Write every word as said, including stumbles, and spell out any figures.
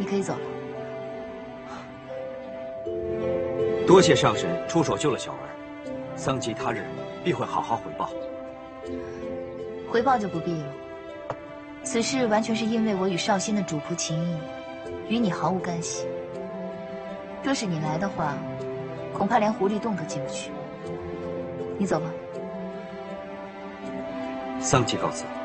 可以走了。 多谢上神出手救了小儿，桑吉他日必会好好回报。 回报就不必了。此事完全是因为我与少仙的主仆情谊，与你毫无干系。若是你来的话，恐怕连狐狸洞都进不去。你走吧。 桑吉告辞。